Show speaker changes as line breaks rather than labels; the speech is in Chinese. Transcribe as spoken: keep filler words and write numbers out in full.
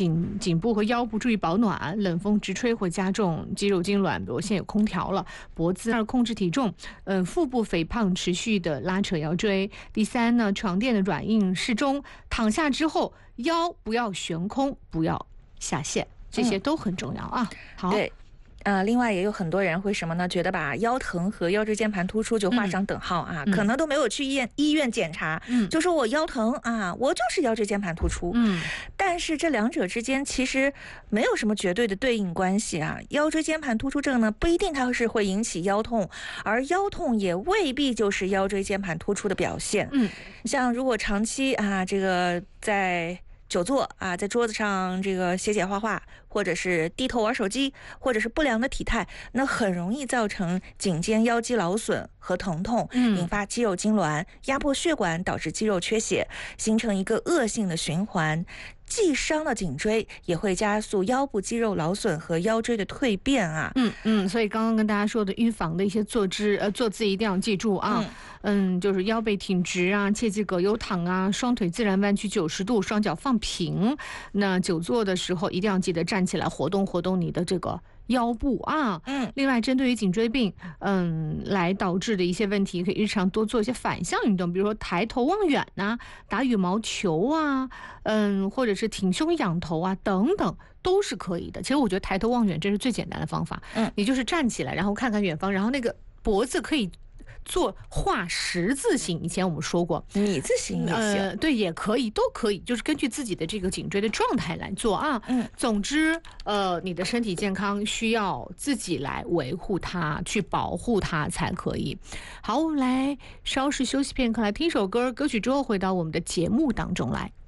颈颈部和腰部注意保暖，冷风直吹会加重肌肉痉挛，比如现在有空调了。脖子二控制体重，嗯，腹部肥胖持续的拉扯腰椎。第三呢，床垫的软硬适中，躺下之后腰不要悬空，不要下陷，这些都很重要啊。嗯、好。
对。呃，另外也有很多人会什么呢？觉得把腰疼和腰椎间盘突出就画上等号啊，嗯、可能都没有去医院医院检查，嗯，就说我腰疼啊，我就是腰椎间盘突出，嗯，但是这两者之间其实没有什么绝对的对应关系啊。腰椎间盘突出症呢，不一定它是会引起腰痛，而腰痛也未必就是腰椎间盘突出的表现，嗯，像如果长期啊，这个在久坐啊，在桌子上这个写写画画，或者是低头玩手机，或者是不良的体态，那很容易造成颈肩腰肌劳损和疼痛，嗯，引发肌肉痉挛，压迫血管，导致肌肉缺血，形成一个恶性的循环。既伤了颈椎，也会加速腰部肌肉劳损和腰椎的蜕变啊。
嗯嗯，所以刚刚跟大家说的预防的一些坐姿呃坐姿一定要记住啊。嗯, 嗯，就是腰背挺直啊，切忌葛优躺啊，双腿自然弯曲九十度，双脚放平。那久坐的时候一定要记得站起来活动活动你的这个腰部啊。嗯，另外针对于颈椎病嗯来导致的一些问题，可以日常多做一些反向运动，比如说抬头望远啊，打羽毛球啊，嗯，或者是挺胸仰头啊等等，都是可以的。其实我觉得抬头望远这是最简单的方法，嗯，你就是站起来然后看看远方，然后那个脖子可以做画十字形，以前我们说过
米字形也行，
呃，对，也可以，都可以，就是根据自己的这个颈椎的状态来做啊。嗯，总之，呃，你的身体健康需要自己来维护它，去保护它才可以。好，我们来稍事休息片刻，来听首歌，歌曲之后回到我们的节目当中来。